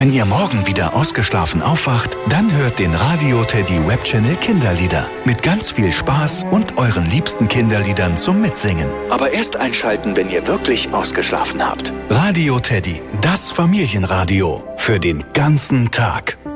Wenn ihr morgen wieder ausgeschlafen aufwacht, dann hört den Radio Teddy Webchannel Kinderlieder. Mit ganz viel Spaß und euren liebsten Kinderliedern zum Mitsingen. Aber erst einschalten, wenn ihr wirklich ausgeschlafen habt. Radio Teddy, das Familienradio. Für den ganzen Tag.